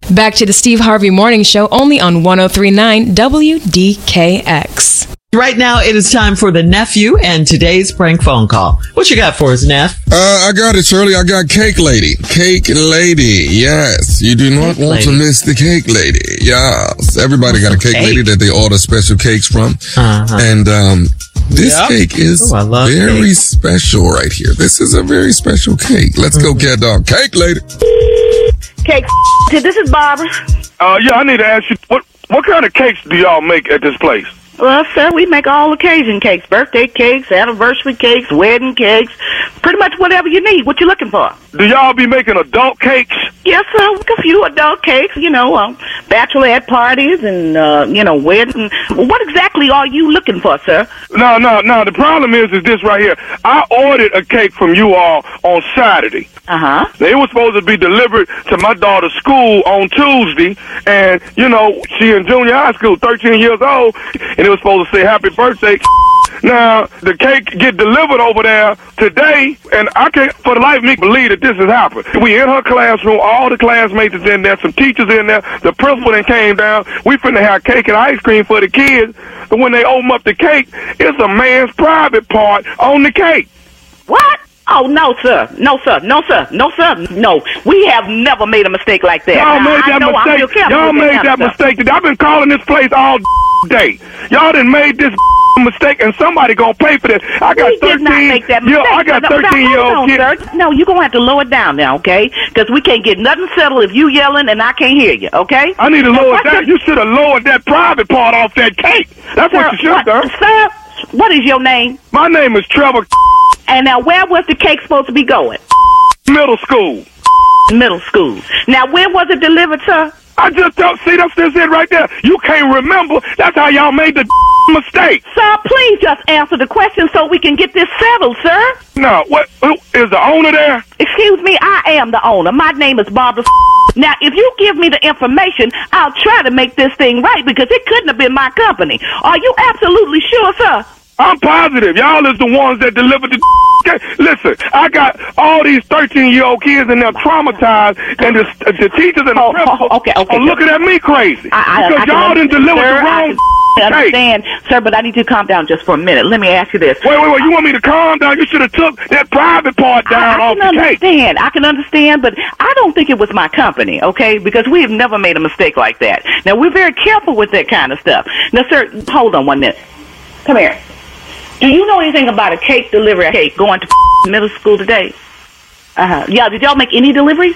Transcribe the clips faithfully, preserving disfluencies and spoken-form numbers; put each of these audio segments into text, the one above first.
Back to the Steve Harvey Morning Show, only on one oh three point nine W D K X. Right now, it is time for the nephew and today's prank phone call. What you got for us, Neff? Uh, I got it, Shirley. I got Cake Lady. Cake Lady. Yes. You do not Cake want lady. to miss the Cake Lady. Yes. Everybody got a cake, Cake. lady that they order special cakes from. Uh-huh. And, um, this Yep. cake is Ooh, I love very cake. special right here. This is a very special cake. Let's Mm-hmm. go, cat dog. Cake Lady. Cake. This is Barbara. Uh, yeah, I need to ask you, what what kind of cakes do y'all make at this place? Well, sir, we make all occasion cakes, birthday cakes, anniversary cakes, wedding cakes, pretty much whatever you need. What you looking for? Do y'all be making adult cakes? Yes, sir. A few adult cakes, you know, um, bachelorette parties and, uh, you know, wedding. What exactly are you looking for, sir? No, no, no. The problem is, is this right here. I ordered a cake from you all on Saturday. Uh-huh. They were supposed to be delivered to my daughter's school on Tuesday, and, you know, she in junior high school, thirteen years old, and it was supposed to say happy birthday. Now, the cake get delivered over there today, and I can't, for the life of me, believe that this has happened. We in her classroom, all the classmates is in there, some teachers in there, the principal then came down. We finna have cake and ice cream for the kids, but when they open up the cake, it's a man's private part on the cake. What? Oh, no, sir. No, sir. No, sir. No, sir. No. We have never made a mistake like that. Y'all Now, made I that know I'm real mistake. careful Y'all with made kind that of stuff. mistake. Today. I've been calling this place all day. Y'all done made this mistake, and somebody gonna pay for this. I got We did not thirteen. make that Yeah, mistake. I got No, no, thirteen year hold old on, kids. sir. No, you're going to have to lower it down now, okay? Because we can't get nothing settled if you yelling and I can't hear you, okay? I need to Now, lower what's that. the- You should have lowered that private part off that cake. That's Sir, what you should have done. Sir, what is your name? My name is Trevor. And now, where was the cake supposed to be going? Middle school. Middle school. Now, when was it delivered, sir? I just don't see that's this it right there. You can't remember. That's how y'all made the mistake. Sir, please just answer the question so we can get this settled, sir. No, what who, is the owner there? Excuse me, I am the owner. My name is Barbara. Now, if you give me the information, I'll try to make this thing right because it couldn't have been my company. Are you absolutely sure, sir? I'm positive. Y'all is the ones that delivered the cake. Listen, I got all these thirteen-year-old kids and they're traumatized, and the, the teachers and the Oh, principal oh, okay, okay, are looking at me crazy. I, I, because I can y'all didn't deliver sir, the wrong I can cake. understand, sir, but I need you to calm down just for a minute. Let me ask you this. Wait, wait, wait. You want me to calm down? You should have took that private part down I, I off can the cake. understand. I can understand, but I don't think it was my company, okay? Because we have never made a mistake like that. Now, we're very careful with that kind of stuff. Now, sir, hold on one minute. Come here. Do you know anything about a cake delivery cake going to middle school today? Uh-huh. Yeah, did y'all make any deliveries?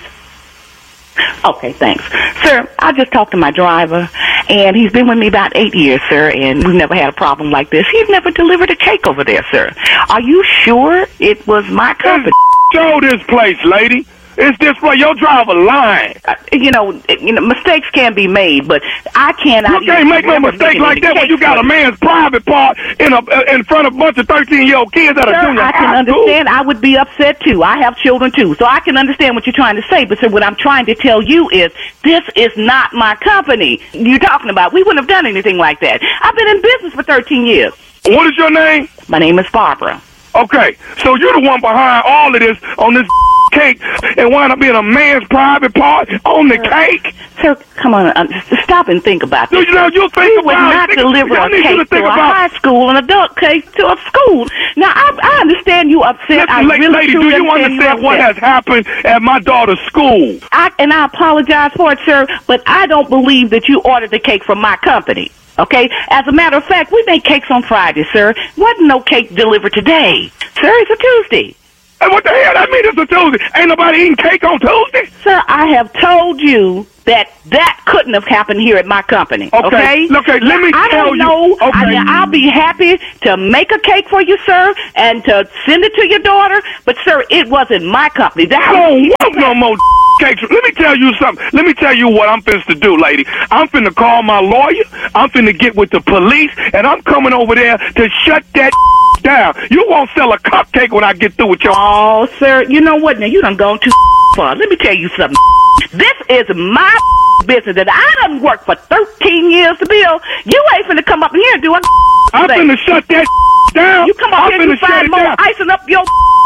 Okay, thanks. Sir, I just talked to my driver, and he's been with me about eight years, sir, and we've never had a problem like this. He's never delivered a cake over there, sir. Are you sure it was my company? Show this place, lady. It's this place. Your driver lying. Uh, you know, you know, mistakes can be made, but I cannot. You can't make no remember mistake making like any that when you cakes got a for you. man's private part in a in front of a bunch of thirteen-year-old kids at a Sir, junior I can high school. understand. I would be upset too. I have children too, so I can understand what you're trying to say. But sir, what I'm trying to tell you is this is not my company. You're talking about we wouldn't have done anything like that. I've been in business for thirteen years. What is your name? My name is Barbara. Okay, so you're the one behind all of this on this cake and wind up being a man's private part on the cake. Sir, come on, uh, just stop and think about Do this. you know you think We would about not it? deliver I a need you to cake to think a about high school, an adult cake to a school. Now, I, I understand you upset. I Listen, la- really lady, do truly you understand you what upset. has happened at my daughter's school? I, and I apologize for it, sir, but I don't believe that you ordered the cake from my company. Okay? As a matter of fact, we make cakes on Friday, sir. Wasn't no cake delivered today. Sir, it's a Tuesday. Hey, what the hell? That means it's a Tuesday. Ain't nobody eating cake on Tuesday? Sir, I have told you that that couldn't have happened here at my company. Okay. Okay? Okay, let me I tell don't you- know. okay. I mean, I'll be happy to make a cake for you, sir, and to send it to your daughter. But, sir, it wasn't my company. That I don't want no more cakes. Let me tell you something. Let me tell you what I'm finna to do, lady. I'm finna call my lawyer. I'm finna get with the police, and I'm coming over there to shut that down. You won't sell a cupcake when I get through with your... Oh, sir, you know what? Now, you done gone too far. Let me tell you something. This is my business that I done worked for thirteen years to build. You ain't finna come up here and do a I'm thing. finna shut that down. You come up I'm here and you finna shut find it more down. icing up your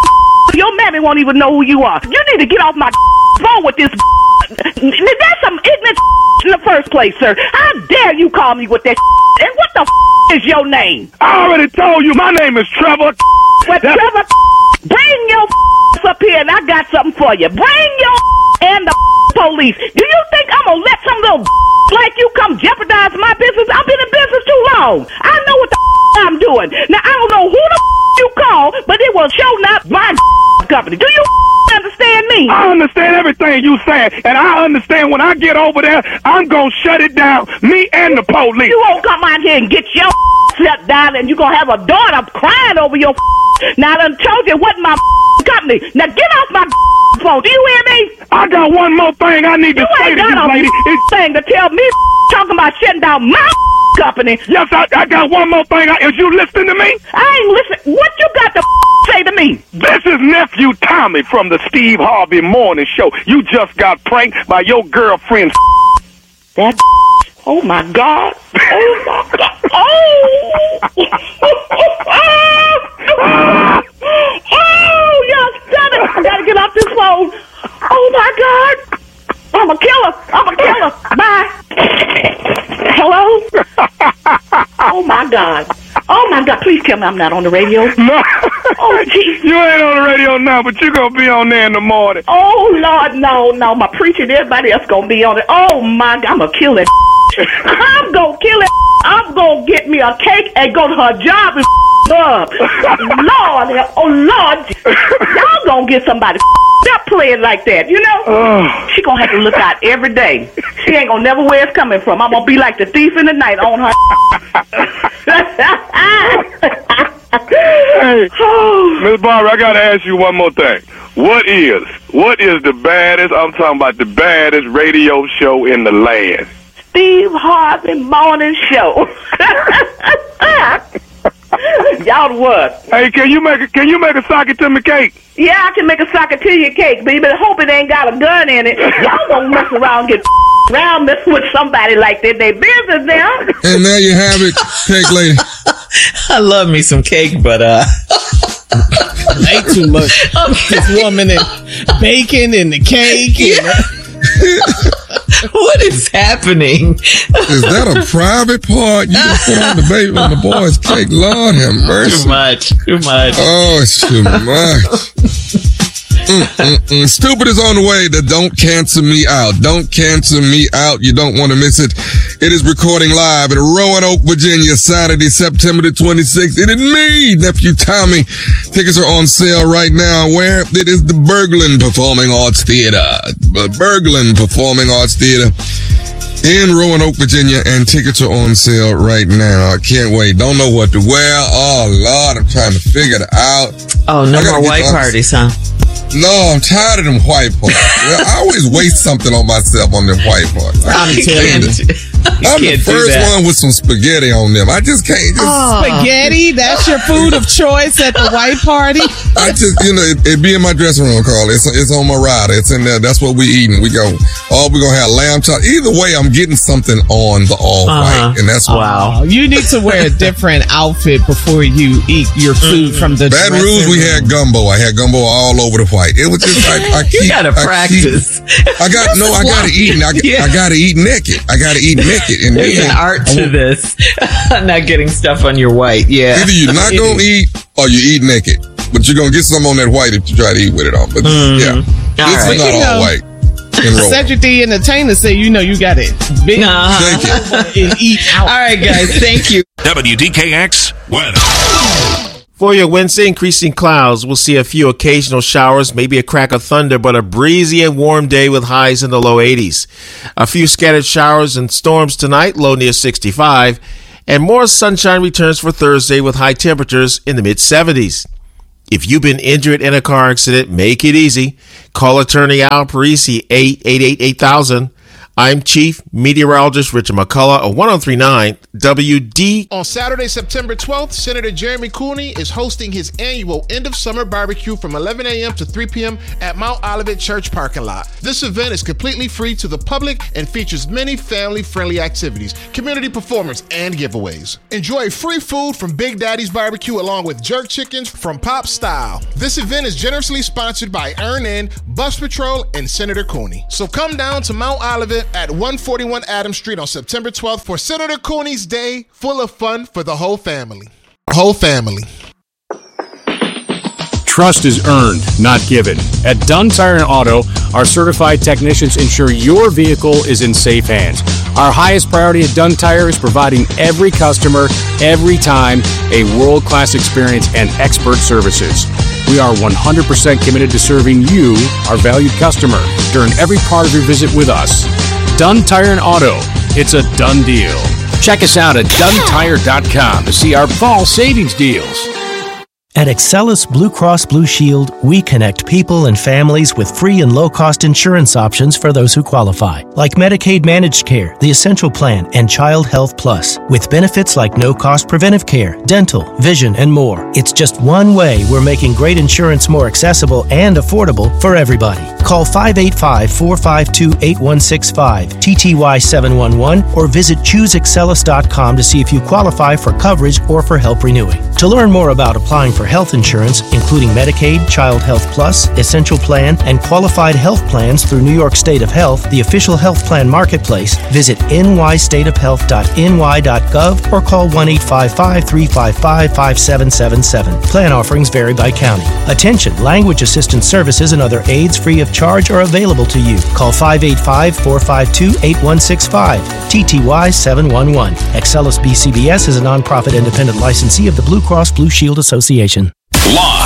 your mammy won't even know who you are. You need to get off my phone with this. That's some ignorant place, sir. How dare you call me with that and what the is your name? I already told you my name is Trevor. Well, Trevor, bring your up here and I got something for you. Bring your and the police. Do you think I'm gonna let some little like you come jeopardize my business? I've been in business too long. I know what the I'm doing. Now, I don't know who the you call, but it will show not my company. Do you understand me? I understand everything you saying, and I understand when I get over there, I'm gonna shut it down. Me and the police. You won't come out here and get your shut down, and you're gonna have a daughter crying over your. Now, I done told you what my company. Now, get off my phone. Do you hear me? I got one more thing I need to you say ain't to got you, a lady. It's thing to tell me talking about shutting down my company. Yes, I, I got one more thing. I, is you listening to me? I ain't listening. What you got to say to me? This is nephew Tommy from the Steve Harvey Morning Show. You just got pranked by your girlfriend. That. Oh my God. Oh my God. Oh. oh. Oh, y'all done it. I gotta get off this phone. Oh my God. I'm a killer. I'm a killer. Bye. Hello? Oh my God. Oh my God. Please tell me I'm not on the radio. No. Oh, geez. You ain't on the radio now, but you're going to be on there in the morning. Oh, Lord, no, no. My preacher and everybody else going to be on it. Oh, my God. I'm going to kill it. I'm going to kill it. I'm going to get me a cake and go to her job and up. Lord, oh, Lord. Y'all going to get somebody stop playing like that, you know? Oh. She going to have to look out every day. She ain't going to never where it's coming from. I'm going to be like the thief in the night on her. Hey, Miss Barbara, I got to ask you one more thing. What is, what is the baddest, I'm talking about the baddest radio show in the land? Steve Harvey Morning Show. Y'all what? Hey, can you make a, can you make a socket to me cake? Yeah, I can make a socket to your cake, but you better hope it ain't got a gun in it. Y'all gonna mess around and get around messing with somebody like that. They business now. And there you have it, cake lady. I love me some cake, but uh Way too much. This woman and bacon and the cake. And, uh, what is happening? Is that a private part you can put on the baby on the boy's cake? Lord have mercy. Too much. Too much. Oh, it's too much. Mm-mm-mm. Stupid is on the way that don't cancel me out. Don't cancel me out. You don't want to miss it. It is recording live at Roanoke, Virginia, Saturday, September the twenty-sixth. It is me, Nephew Tommy. Tickets are on sale right now. Where? It is the Berglund Performing Arts Theater. The Berglund Performing Arts Theater in Roanoke, Virginia, and tickets are on sale right now. I can't wait. Don't know what to wear. Oh, Lord, I'm trying to figure it out. Oh, no more white parties, huh? No, I'm tired of them white parties. Well, I always waste something on myself on them white parties. I'm telling you. I'm the first one with some spaghetti on them. I just can't. Just, oh. Spaghetti? That's your food of choice at the white party? I just, you know, it, it be in my dressing room, Carl. It's it's on my rider. It's in there. That's what we eating. We go, oh, we're going to have lamb chop. Either way, I'm getting something on the all uh-huh. white. And that's wow. Wow. You need to wear a different outfit before you eat your food mm. from the Baton Rouge, we had gumbo. I had gumbo all over the white. It was just like, I keep. You got to practice. Keep, I got, no, I got to eat. I, yeah. I got to eat naked. I got to eat naked. And There's then, an art to this. Not getting stuff on your white. Yeah. Either you're not going to eat or you eat naked. But you're going to get some on that white if you try to eat with it on. But mm. yeah. All this right. is not you all know, white. Cedric the Entertainer say, you know, you got it. Big uh-huh. and eat out. All right, guys. Thank you. W D K X weather. For your Wednesday, increasing clouds. We'll see a few occasional showers, maybe a crack of thunder, but a breezy and warm day with highs in the low eighties. A few scattered showers and storms tonight, low near sixty-five. And more sunshine returns for Thursday with high temperatures in the mid seventies. If you've been injured in a car accident, make it easy. Call attorney Al Parisi, eight eight eight, eight thousand. I'm Chief Meteorologist Richard McCullough of one oh three point nine W D. On Saturday, September twelfth, Senator Jeremy Cooney is hosting his annual end-of-summer barbecue from eleven a.m. to three p.m. at Mount Olivet Church parking lot. This event is completely free to the public and features many family-friendly activities, community performance, and giveaways. Enjoy free food from Big Daddy's Barbecue along with jerk chickens from Pop Style. This event is generously sponsored by Earn In, Bus Patrol, and Senator Cooney. So come down to Mount Olivet at one forty-one Adams Street on September twelfth for Senator Cooney's Day, full of fun for the whole family. Whole family. Trust is earned, not given. At Dunn Tire and Auto, our certified technicians ensure your vehicle is in safe hands. Our highest priority at Dunn Tire is providing every customer, every time, a world-class experience and expert services. We are one hundred percent committed to serving you, our valued customer, during every part of your visit with us. Dunn Tire and Auto. It's a done deal. Check us out at Dunn Tire dot com to see our fall savings deals. At Excellus Blue Cross Blue Shield, we connect people and families with free and low-cost insurance options for those who qualify, like Medicaid Managed Care, the Essential Plan, and Child Health Plus, with benefits like no-cost preventive care, dental, vision, and more. It's just one way we're making great insurance more accessible and affordable for everybody. Call five eight five, four five two, eight one six five, T T Y seven one one, or visit choose excellus dot com to see if you qualify for coverage or for help renewing. To learn more about applying for health insurance, including Medicaid, Child Health Plus, Essential Plan, and qualified health plans through New York State of Health, the official health plan marketplace, visit n y state of health dot n y dot gov or call one eight five five, three five five, five seven seven seven. Plan offerings vary by county. Attention, language assistance services and other aids free of charge are available to you. Call five eight five, four five two, eight one six five, T T Y seven one one. Excellus B C B S is a nonprofit independent licensee of the Blue Cross Blue Shield Association. Live